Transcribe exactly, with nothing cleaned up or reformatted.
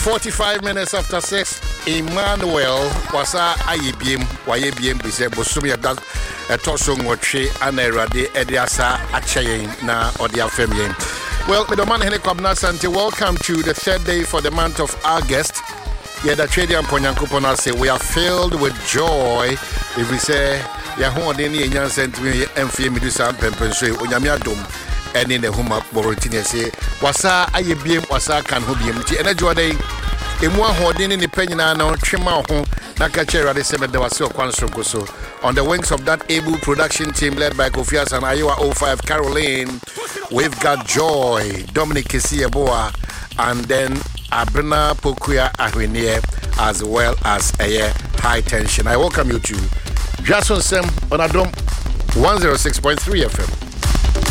forty-five minutes after six, Emmanuel was a ayebiem, wayebiem, bise, bosumi at a tosung watche, and a radi ediasa achayin na odia femien. Well, with the man Henry Kwabna, welcome to the third day for the month of August. Yeah, the trading and Ponyankupona say we are filled with joy if we say, Yahoo, any young sent me and fear me do some pempensoy, Unyamiadum, and in the Huma Borotine say, Wasa, Ayebim, Wasa can Hubim, and a joy day. In one holding in the Penina, Chima, Nakachera, the seven, there was so Kwanso. On the wings of that able production team led by Kofias and Iowa oh five Caroline, we've got Joy, Dominic Kisiaboa, and then Abrina Pokuya Ahwinier, as well as a high tension. I welcome you to Jason Sem on Adom one oh six point three F M.